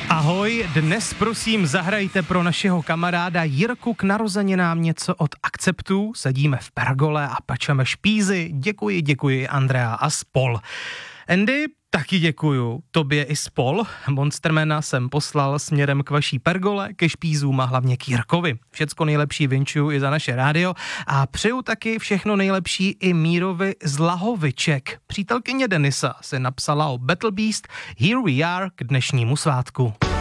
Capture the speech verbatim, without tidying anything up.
Ahoj, dnes prosím zahrajte pro našeho kamaráda Jirku k narozeninám něco od Akceptu. Sedíme v pergole a pečeme špízy. Děkuji, děkuji Andrea a spol. Andy, taky děkuju. Tobě i spol. Monstermana jsem poslal směrem k vaší pergole, ke špízům a hlavně k Jirkovi. Všecko nejlepší vinčuju i za naše rádio a přeju taky všechno nejlepší i Mírovi z Lahoviček. Přítelkyně Denisa se napsala o Battle Beast Here We Are k dnešnímu svátku.